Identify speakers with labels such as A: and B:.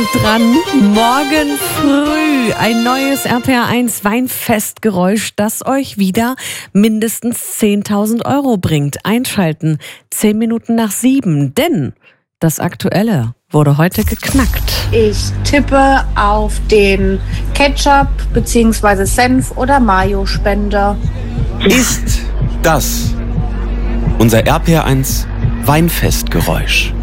A: Dran. Morgen früh ein neues RPR1 Weinfestgeräusch, das euch wieder mindestens 10.000 € bringt. Einschalten 10 Minuten nach 7, denn das Aktuelle wurde heute geknackt.
B: Ich tippe auf den Ketchup bzw. Senf- oder Mayo-Spender.
C: Ist das unser RPR1 Weinfestgeräusch?